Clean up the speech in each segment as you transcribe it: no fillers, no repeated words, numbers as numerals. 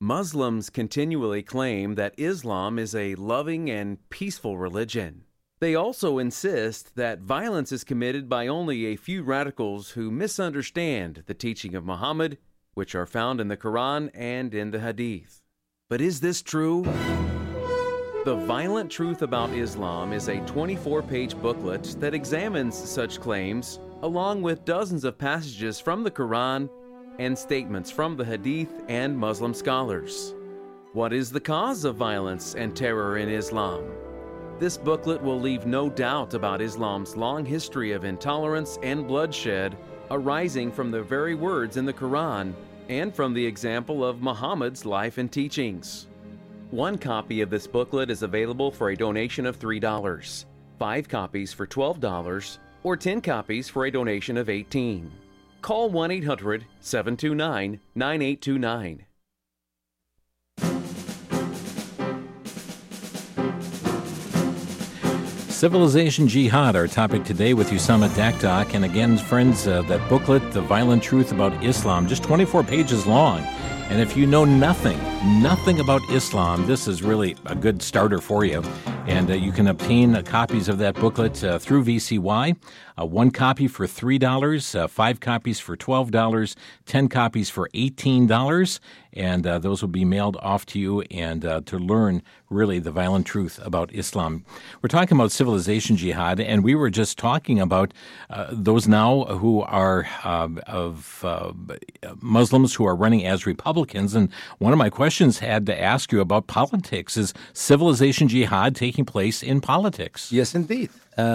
Muslims continually claim that Islam is a loving and peaceful religion. They also insist that violence is committed by only a few radicals who misunderstand the teaching of Muhammad, which are found in the Quran and in the Hadith. But is this true? The Violent Truth About Islam is a 24-page booklet that examines such claims, along with dozens of passages from the Quran and statements from the Hadith and Muslim scholars. What is the cause of violence and terror in Islam? This booklet will leave no doubt about Islam's long history of intolerance and bloodshed arising from the very words in the Quran and from the example of Muhammad's life and teachings. One copy of this booklet is available for a donation of $3, 5 copies for $12, or 10 copies for a donation of $18. Call 1-800-729-9829. Civilization Jihad, our topic today with Usama Dakdak. And again, friends, that booklet, The Violent Truth About Islam, just 24 pages long. And if you know nothing about Islam, this is really a good starter for you. And you can obtain copies of that booklet through VCY. 1 copy for $3, 5 copies for $12, 10 copies for $18, and those will be mailed off to you and to learn really the violent truth about Islam. We're talking about Civilization Jihad, and we were just talking about those now who are Muslims who are running as Republicans, and one of my questions had to ask you about politics. Is Civilization Jihad taking place in politics? Yes, indeed.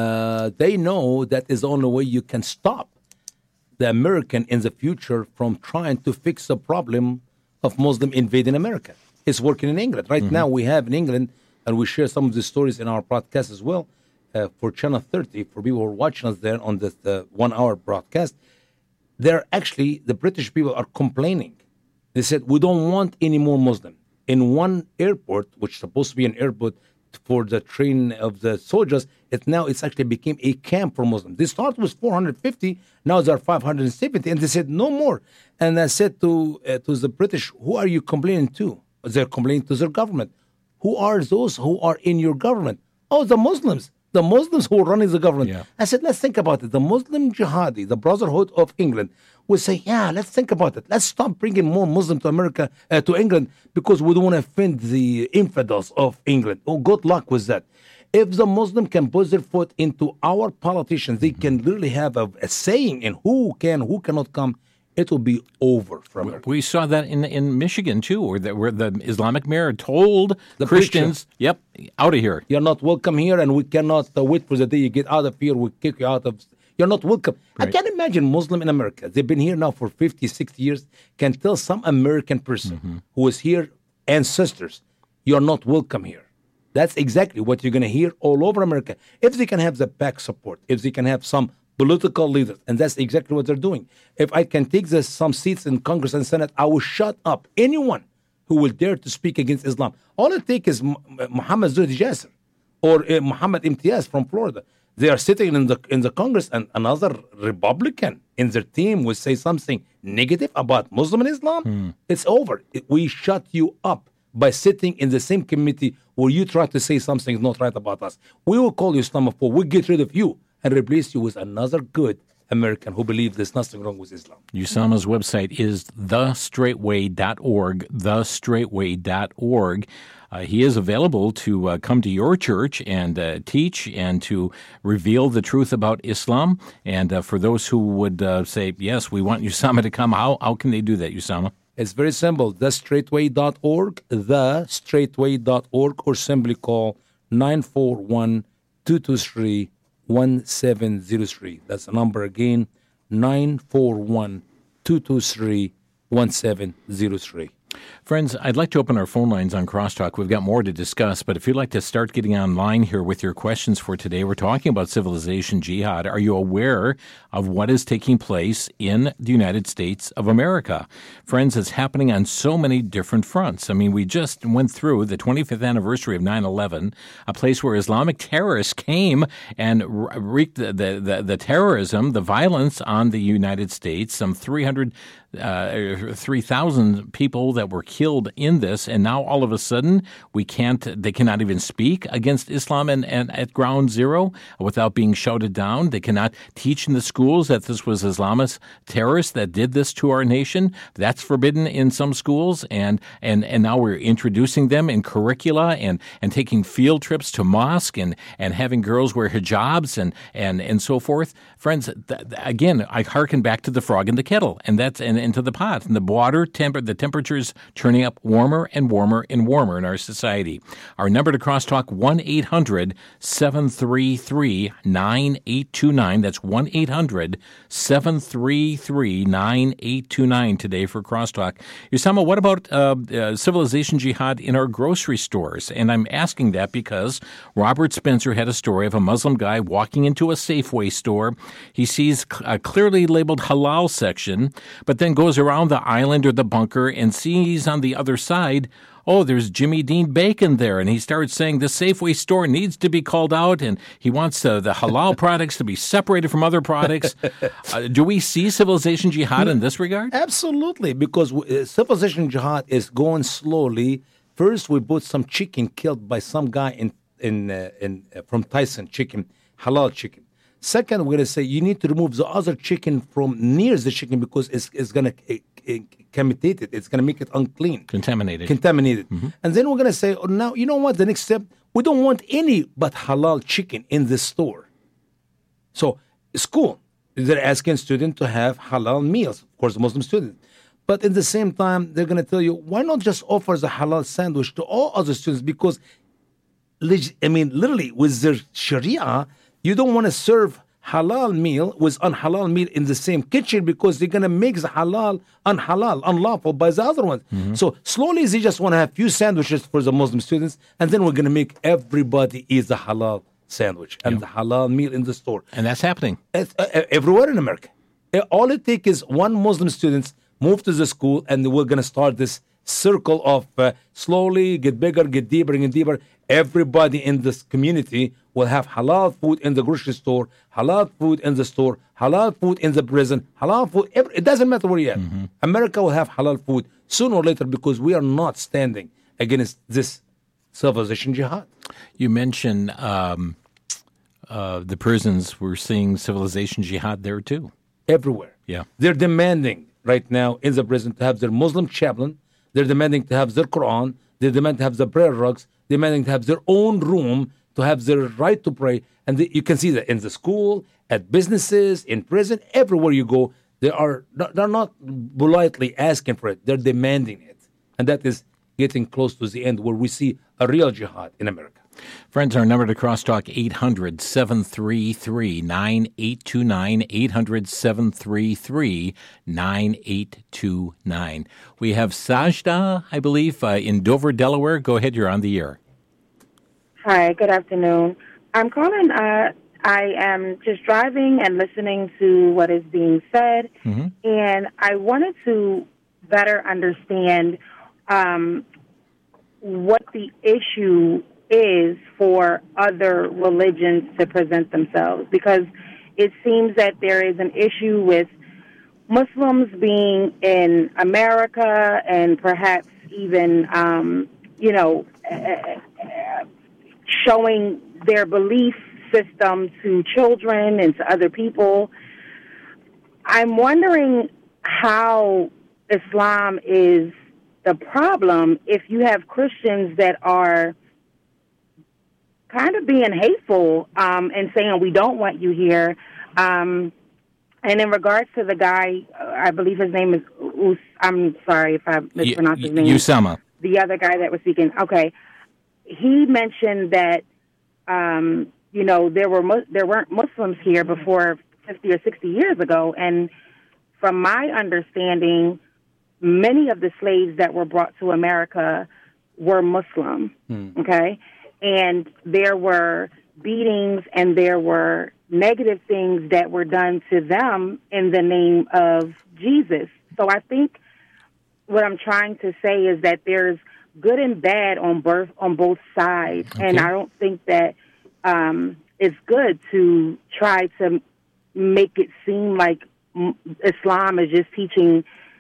They know that is the only way you can stop the American in the future from trying to fix the problem of Muslim invading America. It's working in England. Right now we have in England, and we share some of the stories in our broadcast as well, for Channel 30, for people who are watching us there on this 1-hour broadcast. They're actually, the British people are complaining. They said, we don't want any more Muslim. In one airport, which is supposed to be an airport for the training of the soldiers, it's actually became a camp for Muslims. They started with 450, now there are 570, and they said no more. And I said to the British, who are you complaining to? They're complaining to their government. Who are those who are in your government? Oh, the Muslims who are running the government. Yeah. I said, let's think about it. The Muslim Jihadi, the Brotherhood of England, will say, yeah, let's think about it. Let's stop bringing more Muslims to America, to England, because we don't want to offend the infidels of England. Oh, good luck with that. If the Muslim can put their foot into our politicians, they can literally have a saying in who cannot come. It will be over for America. We saw that in Michigan, too, where the Islamic mayor told the Christians, yep, out of here. You're not welcome here, and we cannot wait for the day you get out of here. We'll kick you out of. You're not welcome. Right. I can't imagine Muslim in America. They've been here now for 50, 60 years. Can tell some American person who is here, ancestors, you're not welcome here. That's exactly what you're going to hear all over America. If they can have the back support, if they can have some political leaders, and that's exactly what they're doing. If I can take some seats in Congress and Senate, I will shut up anyone who will dare to speak against Islam. All it takes is Muhammad Zuhdi Jasser or Muhammad Imtiaz from Florida. They are sitting in the Congress, and another Republican in their team will say something negative about Muslim and Islam. It's over. We shut you up by sitting in the same committee where you try to say something not right about us. We will call you Islamophobe. We'll get rid of you and replace you with another good American who believes there's nothing wrong with Islam. Usama's website is thestraightway.org, thestraightway.org. He is available to come to your church and teach and to reveal the truth about Islam. And for those who would say, yes, we want Usama to come, how can they do that, Usama? It's very simple, thestraightway.org, thestraightway.org, or simply call 941-223-1703. That's the number again, 941-223-1703. Friends, I'd like to open our phone lines on Crosstalk. We've got more to discuss, but if you'd like to start getting online here with your questions for today, we're talking about Civilization Jihad. Are you aware of what is taking place in the United States of America? Friends, it's happening on so many different fronts. I mean, we just went through the 25th anniversary of 9/11, a place where Islamic terrorists came and wreaked the terrorism, the violence on the United States. Some 3,000 people that were were killed in this, and now all of a sudden they cannot even speak against Islam and at ground zero without being shouted down. They cannot teach in the schools that this was Islamist terrorists that did this to our nation. That's forbidden in some schools, and now we're introducing them in curricula and taking field trips to mosque and having girls wear hijabs and so forth. Friends, again, I hearken back to the frog in the kettle and into the pot, and the temperature's turning up warmer and warmer and warmer in our society. Our number to crosstalk 1-800-733-9829. That's 1-800-733-9829 today for crosstalk. Usama, what about civilization jihad in our grocery stores? And I'm asking that because Robert Spencer had a story of a Muslim guy walking into a Safeway store. He sees a clearly labeled halal section, but then goes around the island or the bunker and sees on the other side, oh, there's Jimmy Dean bacon there. And he starts saying the Safeway store needs to be called out, and he wants the halal products to be separated from other products. Do we see civilization jihad in this regard? Absolutely, because civilization jihad is going slowly. First, we bought some chicken killed by some guy from Tyson chicken, halal chicken. Second, we're going to say you need to remove the other chicken from near the chicken because it's going to contaminate it. It's going to make it unclean. Contaminated. Mm-hmm. And then we're going to say, oh, now, you know what? The next step, we don't want any but halal chicken in this store. So, school, they're asking students to have halal meals, of course, Muslim students. But at the same time, they're going to tell you, why not just offer the halal sandwich to all other students? Because, literally, with their Sharia, you don't want to serve halal meal with unhalal meal in the same kitchen because they're going to make the halal, unlawful by the other ones. Mm-hmm. So slowly they just want to have few sandwiches for the Muslim students, and then we're going to make everybody eat the halal sandwich and the halal meal in the store. And that's happening. Everywhere in America. All it takes is one Muslim student move to the school, and we're going to start this circle of slowly get bigger, get deeper, and deeper. Everybody in this community will have halal food in the grocery store, halal food in the store, halal food in the prison, halal food. It doesn't matter where you're at. Mm-hmm. America will have halal food sooner or later because we are not standing against this civilization jihad. You mentioned the prisons. We're seeing civilization jihad there too. Everywhere. Yeah. They're demanding right now in the prison to have their Muslim chaplain. They're demanding to have their Quran. They demand to have the prayer rugs. Demanding to have their own room, to have their right to pray. And you can see that in the school, at businesses, in prison, everywhere you go, they're not politely asking for it. They're demanding it. And that is getting close to the end where we see a real jihad in America. Friends, our number to crosstalk 800-733-9829, 800-733-9829. We have Sajda, I believe, in Dover, Delaware. Go ahead, you're on the air. Hi, good afternoon. I'm calling. I am just driving and listening to what is being said, mm-hmm. and I wanted to better understand what the issue is for other religions to present themselves, because it seems that there is an issue with Muslims being in America and perhaps even, showing their belief system to children and to other people. I'm wondering how Islam is the problem if you have Christians that are kind of being hateful and saying, we don't want you here. And in regards to the guy, I believe his name is I'm sorry if I mispronounced his name. Usama. The other guy that was speaking. Okay. He mentioned that, there weren't Muslims here before 50 or 60 years ago. And from my understanding, many of the slaves that were brought to America were Muslim. Okay. And there were beatings and there were negative things that were done to them in the name of Jesus. So I think what I'm trying to say is that there's good and bad on both sides. Okay. And I don't think that it's good to try to make it seem like Islam is just teaching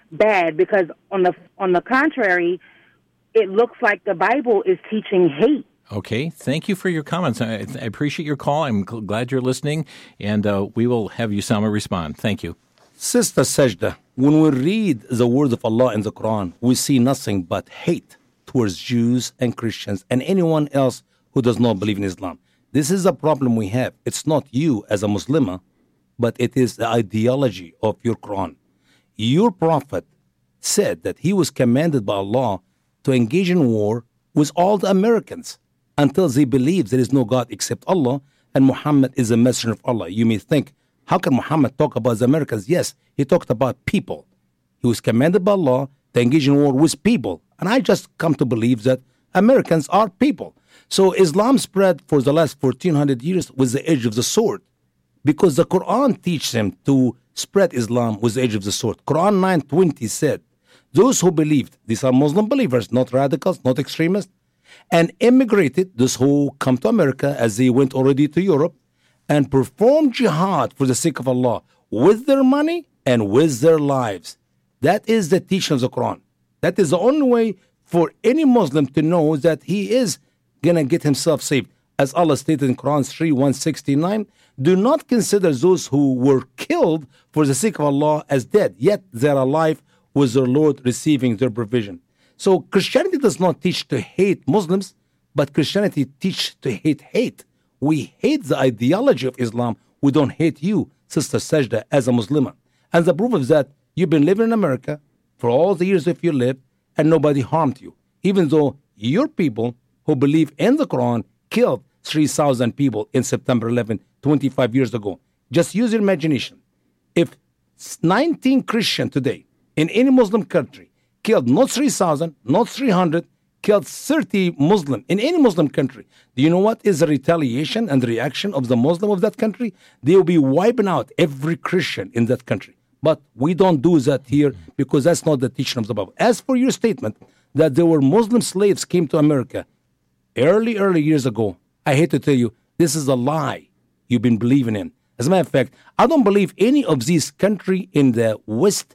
bad, because on the contrary, it looks like the Bible is teaching hate. Okay, thank you for your comments. I appreciate your call. I'm glad you're listening, and we will have Usama respond. Thank you. Sister Sajda, when we read the word of Allah in the Quran, we see nothing but hate towards Jews and Christians and anyone else who does not believe in Islam. This is a problem we have. It's not you as a Muslimah, but it is the ideology of your Quran. Your prophet said that he was commanded by Allah to engage in war with all the Americans until they believe there is no God except Allah and Muhammad is a messenger of Allah. You may think, how can Muhammad talk about the Americans? Yes, he talked about people. He was commanded by Allah to engage in war with people. And I just come to believe that Americans are people. So Islam spread for the last 1400 years with the edge of the sword, because the Quran teaches them to spread Islam with the edge of the sword. Quran 9:20 said, those who believed, these are Muslim believers, not radicals, not extremists, and immigrated, those who come to America as they went already to Europe, and performed jihad for the sake of Allah with their money and with their lives. That is the teaching of the Quran. That is the only way for any Muslim to know that he is going to get himself saved. As Allah stated in Quran 3:169, do not consider those who were killed for the sake of Allah as dead, yet they are alive with their Lord receiving their provision. So Christianity does not teach to hate Muslims, but Christianity teaches to hate hate. We hate the ideology of Islam. We don't hate you, Sister Sajda, as a Muslimah. And the proof is that you've been living in America for all the years of your life, and nobody harmed you, even though your people who believe in the Quran killed 3,000 people in September 11, 25 years ago. Just use your imagination. If 19 Christians today in any Muslim country killed not 3,000, not 300, killed 30 Muslim in any Muslim country, do you know what is the retaliation and the reaction of the Muslim of that country? They will be wiping out every Christian in that country. But we don't do that here because that's not the teaching of the Bible. As for your statement that there were Muslim slaves came to America early years ago, I hate to tell you, this is a lie you've been believing in. As a matter of fact, I don't believe any of these countries in the West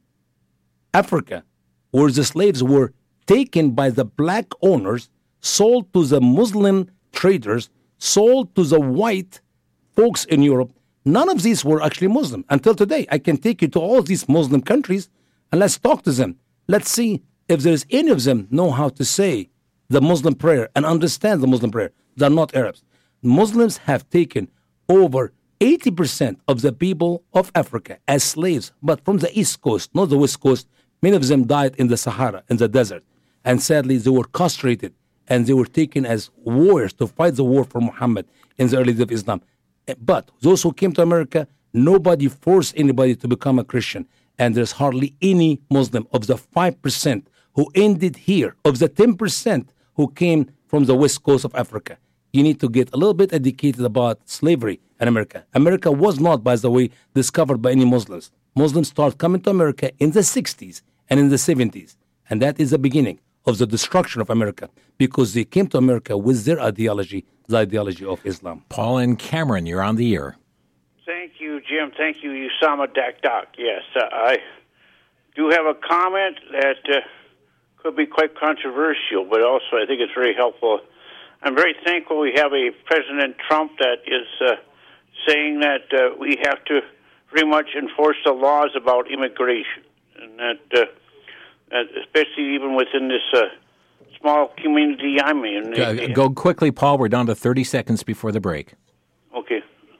Africa where the slaves were taken by the black owners, sold to the Muslim traders, sold to the white folks in Europe. None of these were actually Muslim. Until today, I can take you to all these Muslim countries and let's talk to them. Let's see if there's any of them know how to say the Muslim prayer and understand the Muslim prayer. They're not Arabs. Muslims have taken over 80% of the people of Africa as slaves, but from the East Coast, not the West Coast. Many of them died in the Sahara, in the desert. And sadly, they were castrated and they were taken as warriors to fight the war for Muhammad in the early days of Islam. But those who came to America, nobody forced anybody to become a Christian. And there's hardly any Muslim of the 5% who ended here, of the 10% who came from the West Coast of Africa. You need to get a little bit educated about slavery in America. America was not, by the way, discovered by any Muslims. Muslims started coming to America in the 60s and in the 70s. And that is the beginning of the destruction of America because they came to America with their ideology, the ideology of Islam. Paul and Cameron, you're on the air. Thank you, Jim. Thank you, Usama Dakdak. Yes, I do have a comment that could be quite controversial, but also I think it's very helpful. I'm very thankful we have a President Trump that is saying that we have to pretty much enforce the laws about immigration, and that especially even within this small community I'm in. Go quickly, Paul. We're down to 30 seconds before the break. Okay.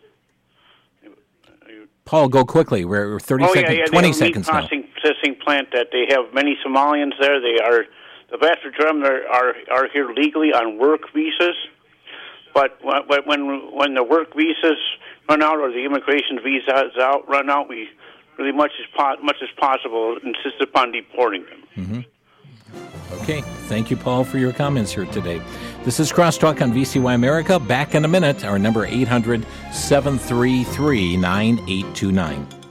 Paul, go quickly. We're 30 seconds, 20 seconds now. Processing plant that they have many Somalians there. They are the vast majority of them are here legally on work visas, but when the work visas run out or the immigration visas run out, we really much as possible insist upon deporting them. Mm-hmm. Okay. Thank you, Paul, for your comments here today. This is Crosstalk on VCY America. Back in a minute. Our number 800-733-9829.